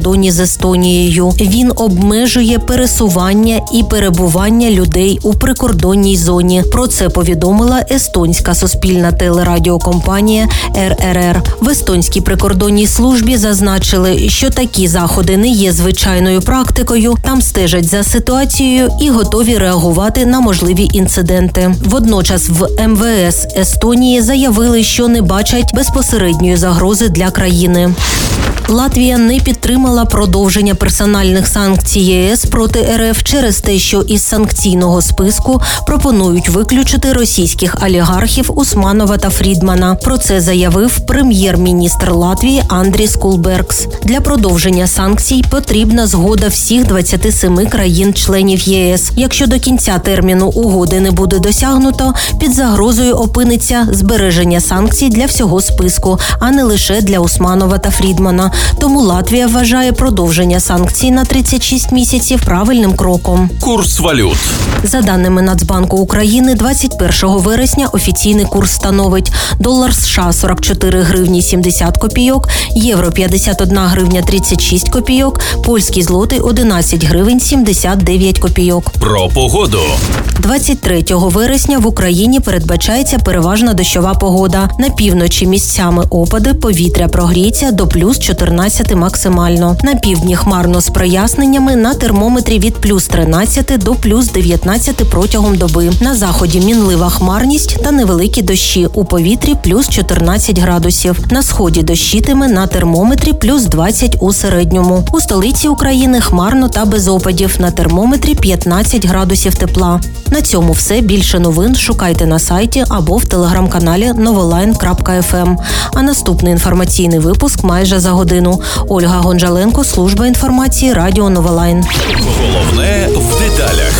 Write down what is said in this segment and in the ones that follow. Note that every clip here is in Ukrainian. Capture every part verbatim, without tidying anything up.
кордоні з Естонією. Він обмежує пересування і перебування людей у прикордонній зоні. Про це повідомила естонська суспільна телерадіокомпанія ер ер ер. В естонській прикордонній службі зазначили, що такі заходи не є звичайною практикою, там стежать за ситуацією і готові реагувати на можливі інциденти. Водночас в ем ве ес Естонії заявили, що не бачать безпосередньої загрози для країни. Латвія не підтримала продовження персональних санкцій є ес проти ер еф через те, що із санкційного списку пропонують виключити російських олігархів Усманова та Фрідмана. Про це заявив прем'єр-міністр Латвії Андріс Кулбергс. Для продовження санкцій потрібна згода всіх двадцяти семи країн-членів є ес. Якщо до кінця терміну угоди не буде досягнуто, під загрозою опиниться збереження санкцій для всього списку, а не лише для Усманова та Фрідмана. Тому Латвія вважає продовження санкцій на тридцять шість місяців правильним кроком. Курс валют. За даними Нацбанку України, двадцять першого вересня офіційний курс становить долар США сорок чотири гривні сімдесят копійок, євро п'ятдесят одна гривня тридцять шість копійок, польський злотий одинадцять гривень сімдесят дев'ять копійок. Про погоду. двадцять третього вересня в Україні передбачається переважна дощова погода. На півночі місцями опади, повітря прогріється до плюс чотирнадцяти максимально. На півдні хмарно з проясненнями, на термометрі від плюс тринадцяти до плюс дев'ятнадцяти протягом доби. На заході мінлива хмарність та невеликі дощі. У повітрі плюс чотирнадцять градусів. На сході дощитиме, на термометрі плюс двадцять у середньому. У столиці України хмарно та без опадів. На термометрі п'ятнадцять градусів тепла. На цьому все. Більше новин шукайте на сайті або в телеграм-каналі новолайн крапка еф ем. А наступний інформаційний випуск майже за годину. Ольга Гонжаленко, служба інформації, радіо Новолайн. Головне в деталях.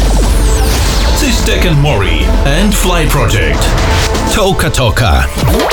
This is Deccan Mori and Fly Project. Toka Toka.